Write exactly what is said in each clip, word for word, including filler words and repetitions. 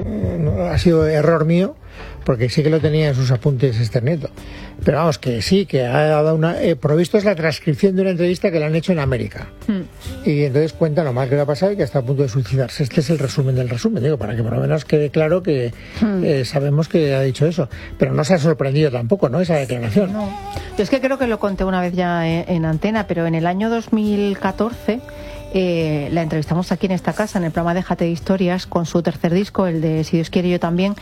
no, ha sido error mío, porque sí que lo tenía en sus apuntes este nieto. Pero vamos, que sí, que ha dado una... Eh, provisto es la transcripción de una entrevista que le han hecho en América. Mm. Y entonces cuenta lo mal que le ha pasado y que está a punto de suicidarse. Este es el resumen del resumen, digo, para que por lo menos quede claro que mm. eh, sabemos que ha dicho eso. Pero no se ha sorprendido tampoco, ¿no?, esa declaración. No. Yo es que creo que lo conté una vez ya en, en antena, pero en el año dos mil catorce... Eh, la entrevistamos aquí en esta casa, en el programa Déjate de Historias, con su tercer disco, el de Si Dios quiere yo también.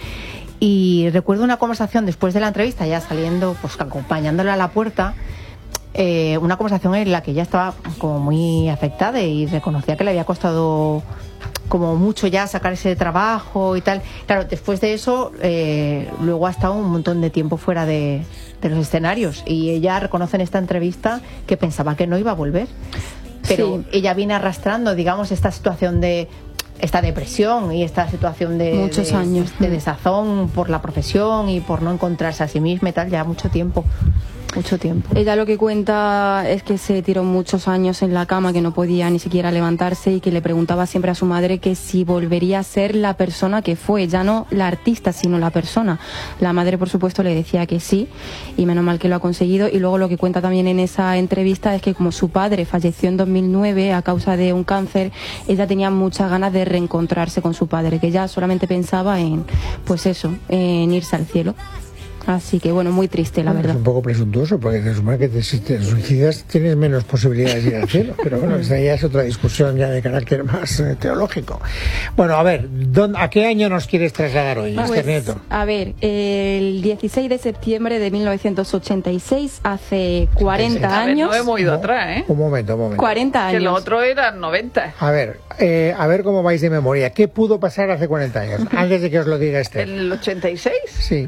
Y recuerdo una conversación después de la entrevista, ya saliendo, pues acompañándola a la puerta, eh, una conversación en la que ella estaba como muy afectada y reconocía que le había costado como mucho ya sacar ese trabajo y tal. Claro, después de eso, eh, luego ha estado un montón de tiempo fuera de, de los escenarios, y ella reconoce en esta entrevista que pensaba que no iba a volver. Pero sí, ella viene arrastrando, digamos, esta situación de esta depresión y esta situación de muchos de, años de desazón por la profesión y por no encontrarse a sí misma y tal, ya mucho tiempo. Mucho tiempo. Ella lo que cuenta es que se tiró muchos años en la cama, que no podía ni siquiera levantarse, y que le preguntaba siempre a su madre que si volvería a ser la persona que fue, ya no la artista, sino la persona. La madre, por supuesto, le decía que sí, y menos mal que lo ha conseguido. Y luego lo que cuenta también en esa entrevista es que como su padre falleció en dos mil nueve a causa de un cáncer, ella tenía muchas ganas de reencontrarse con su padre, que ella solamente pensaba en, pues eso, en irse al cielo. Así que bueno, muy triste, la bueno, verdad. Es un poco presuntuoso, porque se supone que te, si te suicidas tienes menos posibilidades de ir al cielo, pero bueno, esa ya es otra discusión ya de carácter más eh, teológico. Bueno, a ver, ¿dónde, ¿a qué año nos quieres trasladar hoy, pues, este nieto? A ver, el dieciséis de septiembre de mil novecientos ochenta y seis, hace cuarenta a ver, años. no hemos ido atrás, ¿eh? Un momento, un momento. cuarenta años. Que lo otro eran noventa. A ver, eh, a ver cómo vais de memoria. ¿Qué pudo pasar hace cuarenta años? Antes de que os lo diga Esther. ¿En el ochenta y seis? Sí.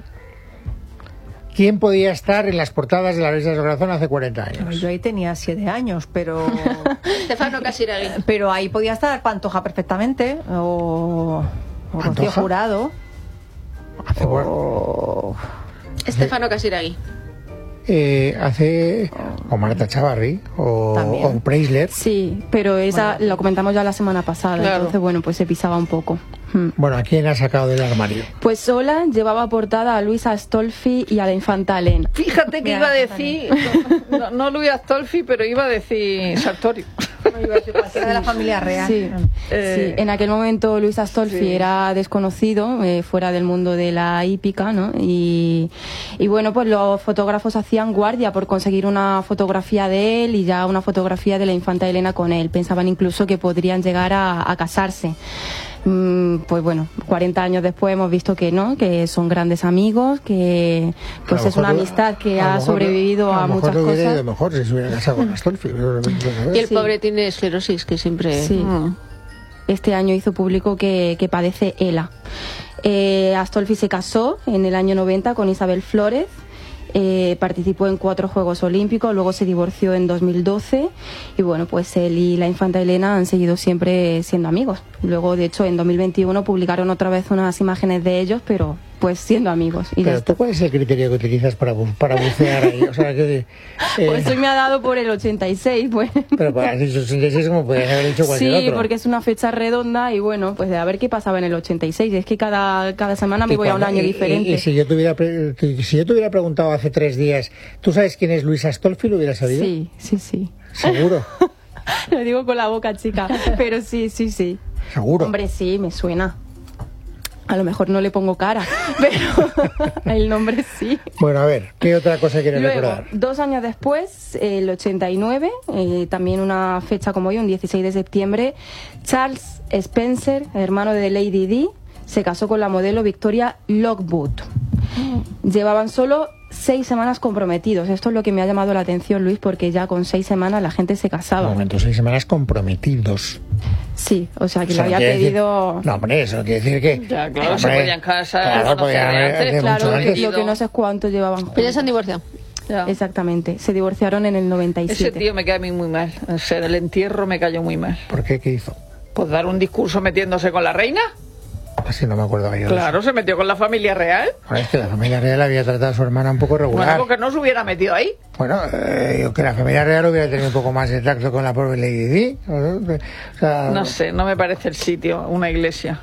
¿Quién podía estar en las portadas de la Revista del Corazón hace cuarenta años? Yo ahí tenía siete años, pero... Stefano Casiraghi. Pero ahí podía estar Pantoja perfectamente, o, o Rocío Jurado. Hace o... Stefano Casiraghi. Eh, hace o Marta Chavarri o, o Preisler. Sí, pero esa bueno, lo comentamos ya la semana pasada, claro. Entonces bueno, pues se pisaba un poco. Bueno, ¿a quién ha sacado del armario? Pues sola llevaba portada a Luisa Astolfi y a la infanta Elena. Fíjate que Mira, iba a decir, no, no Luisa Astolfi, pero iba a decir Sartori. No, iba a decir cualquiera de la familia real. Sí, eh, sí. En aquel momento Luisa Astolfi sí. era desconocido, eh, fuera del mundo de la hípica, ¿no? Y, y bueno, pues los fotógrafos hacían guardia por conseguir una fotografía de él y ya una fotografía de la infanta Elena con él. Pensaban incluso que podrían llegar a, a casarse. Pues bueno, cuarenta años después hemos visto que no, que son grandes amigos, que pues es una amistad que ha sobrevivido a, a muchas cosas. A lo mejor si se hubiera casado con Astolfi. Y el pobre tiene esclerosis, que siempre... Sí. Mm. Este año hizo público que, que padece ELA. Eh, Astolfi se casó en el año noventa con Isabel Flórez. Eh, participó en cuatro Juegos Olímpicos, luego se divorció en dos mil doce y bueno, pues él y la infanta Elena han seguido siempre siendo amigos. Luego, de hecho, en dos mil veintiuno publicaron otra vez unas imágenes de ellos, pero pues siendo amigos. Y pero ¿tú cuál es el criterio que utilizas para, bu para bucear ahí? O sea, que, eh... Pues hoy me ha dado por el ochenta y seis, pues. Pero para el ochenta y seis como podías haber dicho cualquier sí, otro. Sí, porque es una fecha redonda y bueno, pues a ver qué pasaba en el ochenta y seis. Es que cada, cada semana me voy a un año y, diferente. Y, y si yo te hubiera si yo te hubiera preguntado hace tres días, ¿tú sabes quién es Luisa Astolfi? ¿Lo hubieras sabido? Sí, sí, sí. ¿Seguro? Lo digo con la boca chica, pero sí, sí, sí. ¿Seguro? Hombre, sí, me suena. A lo mejor no le pongo cara, pero el nombre sí. Bueno, a ver, ¿qué otra cosa quieres Luego, recordar? Dos años después, el ochenta y nueve, eh, también una fecha como hoy, un dieciséis de septiembre, Charles Spencer, hermano de Lady Di, se casó con la modelo Victoria Lockwood. Llevaban solo seis semanas comprometidos. Esto es lo que me ha llamado la atención, Luis, porque ya con seis semanas la gente se casaba. Un momento, seis semanas comprometidos. Sí, o sea, que o sea, lo había pedido... Decir... No, hombre, eso quiere decir que... Ya, claro, hombre, se podían casar. Claro, podían hacer claro, mucho antes. Lo que no sé es cuánto llevaban juntos. Pero ya se han divorciado. Ya. Exactamente, se divorciaron en el noventa y siete. Ese tío me cae a mí muy mal. O sea, el entierro me cayó muy mal. ¿Por qué? ¿Qué hizo? Pues dar un discurso metiéndose con la reina. Así no me acuerdo yo. Claro, se metió con la familia real. Bueno, es que la familia real había tratado a su hermana un poco regular. Bueno, porque no se hubiera metido ahí. Bueno, eh, yo que la familia real hubiera tenido un poco más de tacto con la pobre Lady Di. O sea, no sé, no me parece el sitio, una iglesia.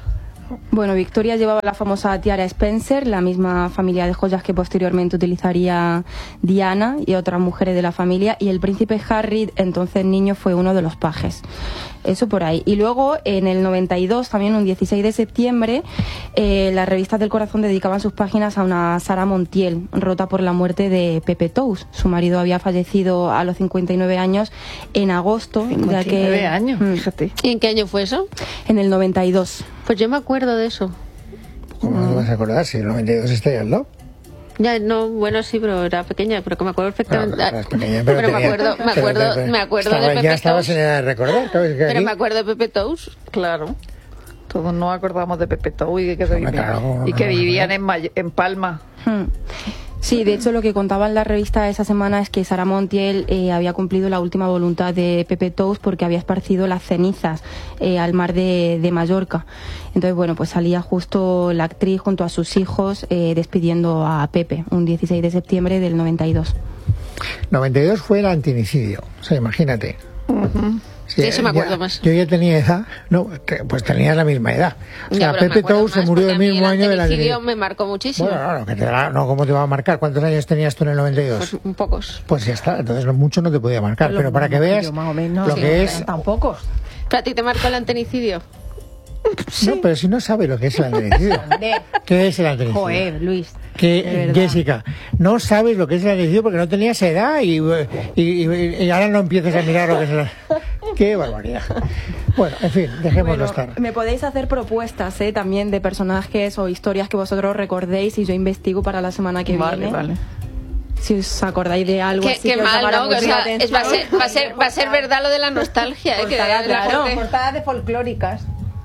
Bueno, Victoria llevaba la famosa tiara Spencer, la misma familia de joyas que posteriormente utilizaría Diana y otras mujeres de la familia, y el príncipe Harry, entonces niño, fue uno de los pajes. Eso por ahí. Y luego, en el noventa y dos, también un dieciséis de septiembre, eh, las revistas del corazón dedicaban sus páginas a una Sara Montiel, rota por la muerte de Pepe Tous. Su marido había fallecido a los cincuenta y nueve años en agosto. cincuenta y nueve de aquel, años, fíjate. ¿Y en qué año fue eso? En el noventa y dos. Pues yo me acuerdo de eso. ¿Cómo no te vas a acordar si el noventa y dos está ahí al lado? Ya, no, bueno, sí, pero era pequeña, pero que me acuerdo perfectamente. Claro, eras pequeña, pero, pero me tenía- acuerdo, me pero- acuerdo, pero- me acuerdo estaba- de Pepe Ya estabas Tous. en edad de recordar, ¿sabes? Que Pero aquí- me acuerdo de Pepe Tous. Claro. Todos nos acordamos de Pepe Tou y que, Hombre, claro, y que no, vivían no. en, May- en Palma. Hmm. Sí, de hecho lo que contaba en la revista esa semana es que Sara Montiel eh, había cumplido la última voluntad de Pepe Tous porque había esparcido las cenizas eh, al mar de, de Mallorca. Entonces, bueno, pues salía justo la actriz junto a sus hijos eh, despidiendo a Pepe, un dieciséis de septiembre del noventa y dos. noventa y dos fue el antinicidio, o sea, imagínate. Sí, De eso me acuerdo ya- más. Yo ya tenía edad, no, te- pues tenías la misma edad. O Ya, sea, pero me Pepe acuerdo Tous se más murió porque el a mí mismo año del antinicidio antinicidio. me marcó muchísimo. Bueno, claro, que te da- no, ¿cómo te va a marcar? ¿Cuántos años tenías tú en el noventa y dos? Pues un pocos. Pues ya está, entonces no- mucho no te podía marcar, pero para que veas Yo, más o menos, lo sí, que es... tan pocos. ¿Pero a ti te marcó el antinicidio? No, pero si no sabe lo que es el antinicidio. Hombre. ¿Qué es el antinicidio? Joder, Luis. de Que, verdad. Jessica, no sabes lo que es el antinicidio porque no tenías edad y, y, y- y ahora no empieces a mirar lo que es el... ¡Qué barbaridad! Bueno, en fin, dejémoslo Bueno, estar. me podéis hacer propuestas eh, también de personajes o historias que vosotros recordéis y yo investigo para la semana que Vale, viene. vale. Si os acordáis de algo Qué, así qué que os mal, llamara ¿no? mucho O sea, la es- va, a atención. ser, va, a ser, va a ser verdad lo de la nostalgia. ¿eh? Que Portadas, de la claro, gente- portadas de folclóricas.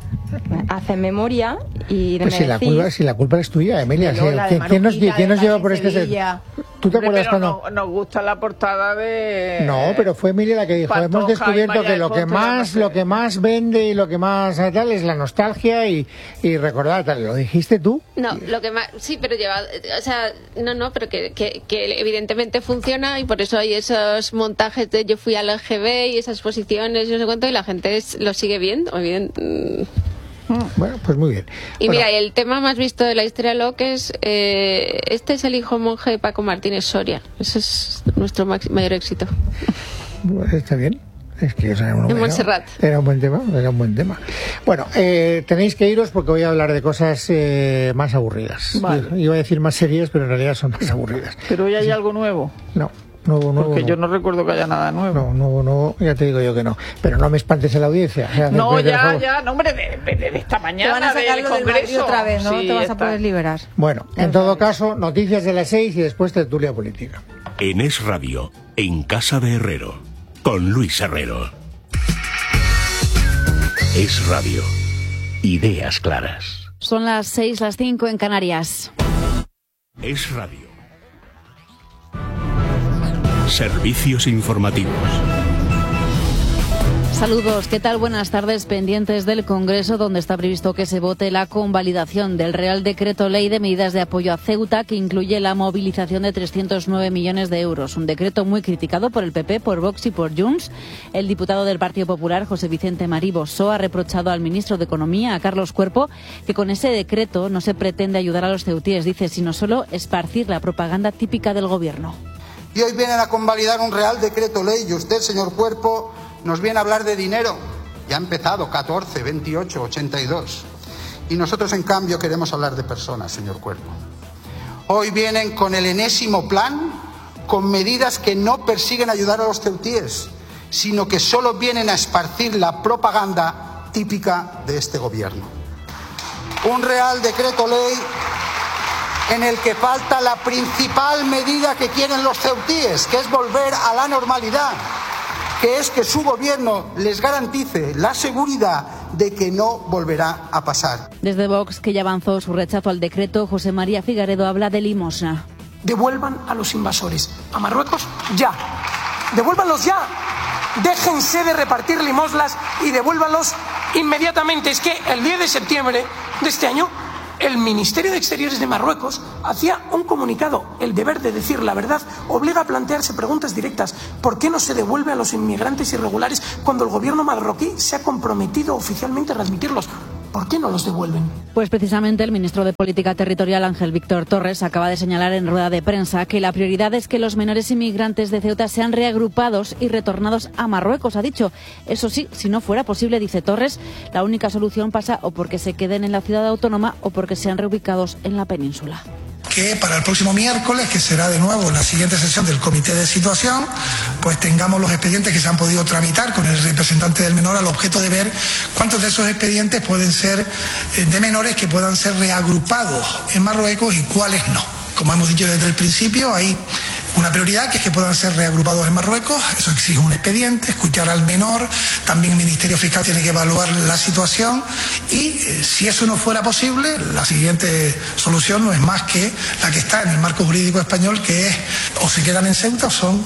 Hacen memoria y Pues me si la, decís- culpa, si la culpa es tuya, Emilia. De si- Lola, de ¿quién, quién nos, Marujita, quién de nos lleva Jaén por este... Sevilla. ¿Tú te Hombre, acuerdas pero cuando...? no- nos gusta la portada de... No, pero fue Emilia la que dijo, Pantoja hemos descubierto y Maya que lo que Alfonso, más no sé. lo que más vende y lo que más tal es la nostalgia y, y recordar tal. ¿Lo dijiste tú? No, lo que más... Sí, pero lleva... O sea, no, no, pero que, que, que evidentemente funciona y por eso hay esos montajes de yo fui al L G B y esas exposiciones y no sé cuánto y la gente es- lo sigue viendo. Evident- mm. Bueno, pues muy bien. Y Bueno, mira, el tema más visto de la historia lo que es... eh, este es el hijo monje de Paco Martínez Soria. Ese es nuestro max- mayor éxito. pues está bien. Es que o sea, era, un, En era- Montserrat. era un buen tema, era un buen tema. Bueno, eh, tenéis que iros porque voy a hablar de cosas eh, más aburridas. Vale. I- Iba a decir más serias, pero en realidad son más aburridas. Pero hoy hay algo nuevo. No, nuevo, nuevo. Porque no. yo no recuerdo que haya nada nuevo. No, nuevo, nuevo, ya te digo yo que no. Pero no me espantes en la audiencia. O sea, No, después del ya, juego. ya, no, hombre, de, de- de esta Te mañana van a sacar del lo del Madrid Congreso. otra vez, ¿no? Sí, Te vas está. a poder liberar. Bueno, en todo caso, noticias de las seis y después tertulia política. En Es Radio, en Casa de Herrero, con Luis Herrero. Es Radio. Ideas claras. Son las seis, las cinco en Canarias. Es Radio. Servicios informativos. Saludos, ¿qué tal? Buenas tardes. Pendientes del Congreso, donde está previsto que se vote la convalidación del Real Decreto Ley de Medidas de Apoyo a Ceuta, que incluye la movilización de trescientos nueve millones de euros. Un decreto muy criticado por el P P, por Vox y por Junts. El diputado del Partido Popular, José Vicente Marí Bosó, ha reprochado al ministro de Economía, a Carlos Cuerpo, que con ese decreto no se pretende ayudar a los ceutíes, dice, sino solo esparcir la propaganda típica del Gobierno. Y hoy vienen a convalidar un Real Decreto Ley y usted, señor Cuerpo, nos viene a hablar de dinero. Ya ha empezado, catorce, veintiocho, ochenta y dos. Y nosotros, en cambio, queremos hablar de personas, señor Cuerpo. Hoy vienen con el enésimo plan, con medidas que no persiguen ayudar a los ceutíes, sino que solo vienen a esparcir la propaganda típica de este gobierno. Un Real Decreto Ley en el que falta la principal medida que quieren los ceutíes, que es volver a la normalidad, que es que su gobierno les garantice la seguridad de que no volverá a pasar. Desde Vox, que ya avanzó su rechazo al decreto, José María Figaredo habla de limosna. Devuelvan a los invasores a Marruecos ya. Devuélvanlos ya. Déjense de repartir limosnas y devuélvanlos inmediatamente. Es que el diez de septiembre de este año el Ministerio de Exteriores de Marruecos hacía un comunicado. El deber de decir la verdad obliga a plantearse preguntas directas. ¿Por qué no se devuelve a los inmigrantes irregulares cuando el gobierno marroquí se ha comprometido oficialmente a readmitirlos? ¿Por qué no los devuelven? Pues precisamente el ministro de Política Territorial, Ángel Víctor Torres, acaba de señalar en rueda de prensa que la prioridad es que los menores inmigrantes de Ceuta sean reagrupados y retornados a Marruecos. Ha dicho, eso sí, si no fuera posible, dice Torres, la única solución pasa o porque se queden en la ciudad autónoma o porque sean reubicados en la península. Que para el próximo miércoles, que será de nuevo la siguiente sesión del comité de situación, pues tengamos los expedientes que se han podido tramitar con el representante del menor al objeto de ver cuántos de esos expedientes pueden ser de menores que puedan ser reagrupados en Marruecos y cuáles no. Como hemos dicho desde el principio, hay una prioridad que es que puedan ser reagrupados en Marruecos. Eso exige un expediente, escuchar al menor, también el Ministerio Fiscal tiene que evaluar la situación y eh, si eso no fuera posible, la siguiente solución no es más que la que está en el marco jurídico español, que es o se quedan en Ceuta o son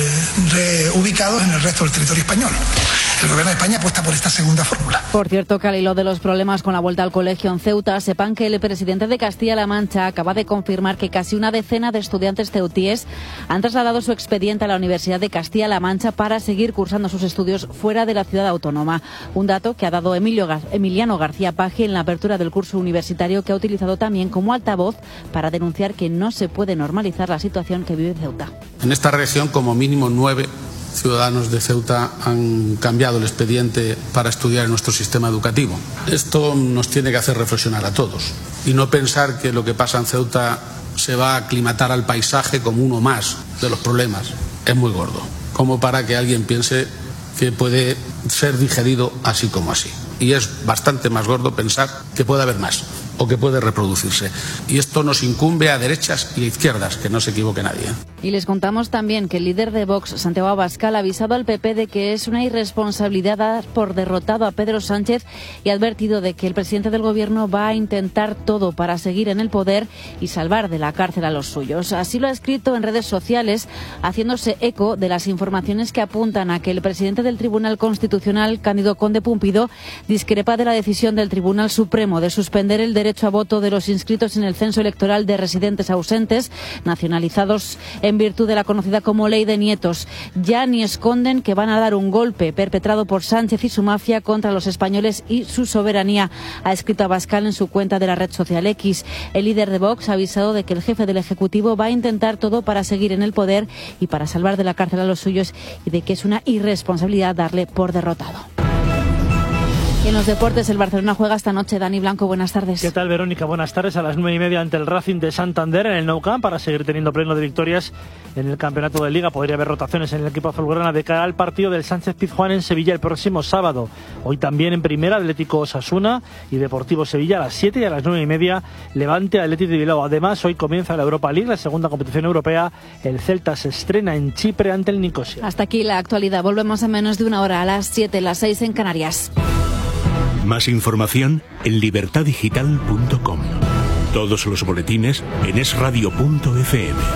eh, reubicados en el resto del territorio español. El Gobierno de España apuesta por esta segunda fórmula. Por cierto, que al hilo de los problemas con la vuelta al colegio en Ceuta, sepan que el presidente de Castilla-La Mancha acaba de confirmar que casi una decena de estudiantes ceutíes han trasladado su expediente a la Universidad de Castilla-La Mancha para seguir cursando sus estudios fuera de la ciudad autónoma. Un dato que ha dado Emilio Gar- Emiliano García Paje en la apertura del curso universitario, que ha utilizado también como altavoz para denunciar que no se puede normalizar la situación que vive Ceuta. En esta región, como mínimo nueve ciudadanos de Ceuta han cambiado el expediente para estudiar en nuestro sistema educativo. Esto nos tiene que hacer reflexionar a todos y no pensar que lo que pasa en Ceuta se va a aclimatar al paisaje como uno más de los problemas. Es muy gordo, como para que alguien piense que puede ser digerido así como así. Y es bastante más gordo pensar que puede haber más o que puede reproducirse. Y esto nos incumbe a derechas y a izquierdas, que no se equivoque nadie. Y les contamos también que el líder de Vox, Santiago Abascal, ha avisado al P P de que es una irresponsabilidad dar por derrotado a Pedro Sánchez y ha advertido de que el presidente del Gobierno va a intentar todo para seguir en el poder y salvar de la cárcel a los suyos. Así lo ha escrito en redes sociales, haciéndose eco de las informaciones que apuntan a que el presidente del Tribunal Constitucional, Cándido Conde Pumpido, discrepa de la decisión del Tribunal Supremo de suspender el derecho a voto de los inscritos en el censo electoral de residentes ausentes, nacionalizados en virtud de la conocida como Ley de Nietos. Ya ni esconden que van a dar un golpe perpetrado por Sánchez y su mafia contra los españoles y su soberanía, ha escrito Abascal en su cuenta de la red social X. El líder de Vox ha avisado de que el jefe del Ejecutivo va a intentar todo para seguir en el poder y para salvar de la cárcel a los suyos, y de que es una irresponsabilidad darle por derrotado. Y en los deportes, el Barcelona juega esta noche. Dani Blanco, buenas tardes. ¿Qué tal, Verónica? Buenas tardes. A las nueve y media ante el Racing de Santander en el Nou Camp, para seguir teniendo pleno de victorias en el campeonato de Liga. Podría haber rotaciones en el equipo azulgrana de cara al partido del Sánchez Pizjuán en Sevilla el próximo sábado. Hoy también en primera, Atlético Osasuna y Deportivo Sevilla a las siete, y a las nueve y media Levante Atlético de Bilbao. Además, hoy comienza la Europa League, la segunda competición europea. El Celta se estrena en Chipre ante el Nicosia. Hasta aquí la actualidad. Volvemos en menos de una hora, a las siete, las seis en Canarias. Más información en libertad digital punto com. Todos los boletines en es radio punto efe eme.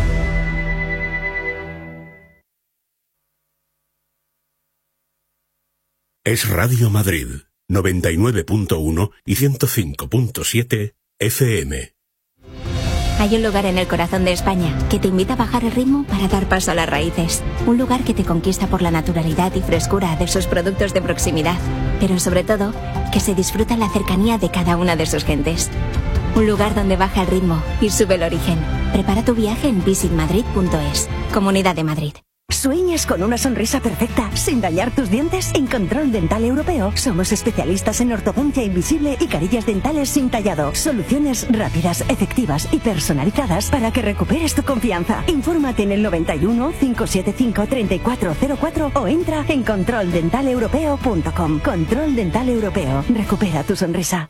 Es Radio Madrid, noventa y nueve punto uno y ciento cinco punto siete efe eme. Hay un lugar en el corazón de España que te invita a bajar el ritmo para dar paso a las raíces. Un lugar que te conquista por la naturalidad y frescura de sus productos de proximidad, pero sobre todo, que se disfruta la cercanía de cada una de sus gentes. Un lugar donde baja el ritmo y sube el origen. Prepara tu viaje en visit madrid punto es. Comunidad de Madrid. ¿Sueñas con una sonrisa perfecta sin dañar tus dientes? En Control Dental Europeo somos especialistas en ortodoncia invisible y carillas dentales sin tallado. Soluciones rápidas, efectivas y personalizadas para que recuperes tu confianza. Infórmate en el noventa y uno, cinco siete cinco, treinta y cuatro cero cuatro o entra en control dental europeo punto com. Control Dental Europeo. Recupera tu sonrisa.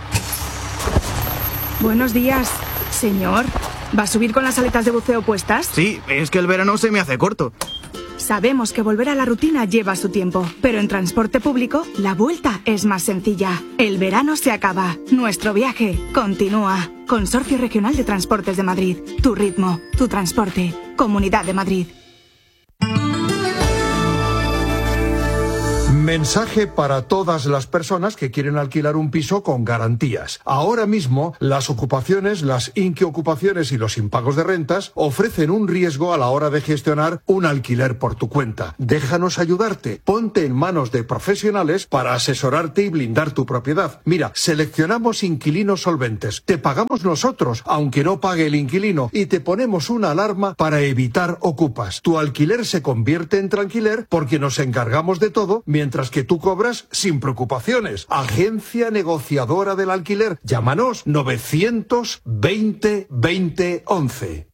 Buenos días, señor. ¿Va a subir con las aletas de buceo puestas? Sí, es que el verano se me hace corto. Sabemos que volver a la rutina lleva su tiempo, pero en transporte público la vuelta es más sencilla. El verano se acaba, nuestro viaje continúa. Consorcio Regional de Transportes de Madrid. Tu ritmo, tu transporte. Comunidad de Madrid. Mensaje para todas las personas que quieren alquilar un piso con garantías. Ahora mismo, las ocupaciones, las inquiocupaciones y los impagos de rentas ofrecen un riesgo a la hora de gestionar un alquiler por tu cuenta. Déjanos ayudarte. Ponte en manos de profesionales para asesorarte y blindar tu propiedad. Mira, seleccionamos inquilinos solventes. Te pagamos nosotros, aunque no pague el inquilino, y te ponemos una alarma para evitar ocupas. Tu alquiler se convierte en tranquiler porque nos encargamos de todo, mientras que tú cobras sin preocupaciones. Agencia negociadora del alquiler. Llámanos novecientos veinte veinte once.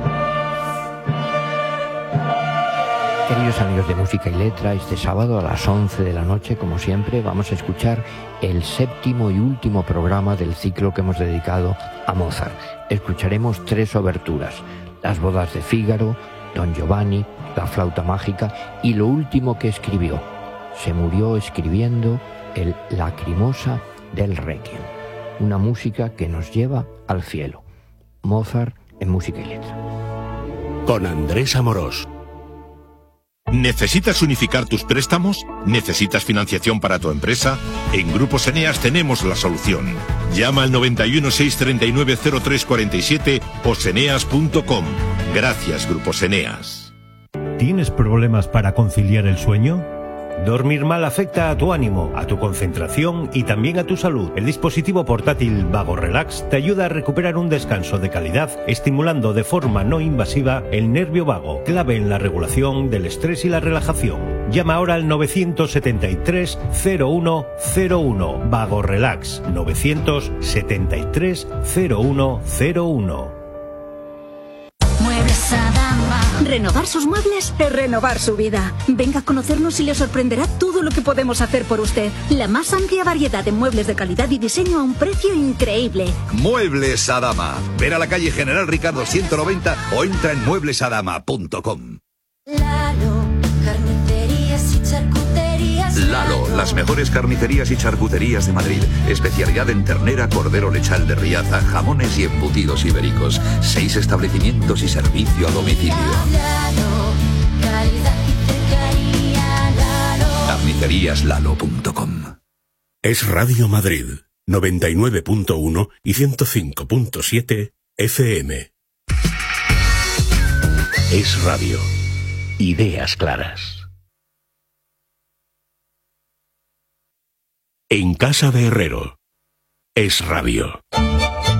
Queridos amigos de Música y Letra, este sábado a las once de la noche, como siempre, vamos a escuchar el séptimo y último programa del ciclo que hemos dedicado a Mozart. Escucharemos tres oberturas: Las bodas de Fígaro, Don Giovanni, La flauta mágica y lo último que escribió. Se murió escribiendo el Lacrimosa del Requiem, una música que nos lleva al cielo. Mozart en Música y Letra. Con Andrés Amorós. ¿Necesitas unificar tus préstamos? ¿Necesitas financiación para tu empresa? En Grupos Eneas tenemos la solución. Llama al noventa y uno, seiscientos treinta y nueve, cero tres cuarenta y siete o seneas punto com. Gracias, Grupos Eneas. ¿Tienes problemas para conciliar el sueño? Dormir mal afecta a tu ánimo, a tu concentración y también a tu salud. El dispositivo portátil Vago Relax te ayuda a recuperar un descanso de calidad, estimulando de forma no invasiva el nervio vago, clave en la regulación del estrés y la relajación. Llama ahora al novecientos setenta y tres, cero uno cero uno. Vago Relax, novecientos setenta y tres, cero uno cero uno. Muebles Adama. Renovar sus muebles es renovar su vida. Venga a conocernos y le sorprenderá todo lo que podemos hacer por usted. La más amplia variedad de muebles de calidad y diseño a un precio increíble. Muebles Adama. Ven a la calle General Ricardo ciento noventa o entra en muebles adama punto com. Lalo, carnicerías y charcuterías. Lalo, las mejores carnicerías y charcuterías de Madrid. Especialidad en ternera, cordero lechal de Riaza, jamones y embutidos ibéricos. Seis establecimientos y servicio a domicilio. Lalo, calidad y cercanía. Lalo. carnicerías lalo punto com. Es Radio Madrid, noventa y nueve punto uno y ciento cinco punto siete F M. Es Radio. Ideas claras. En casa de Herrero. Es Radio.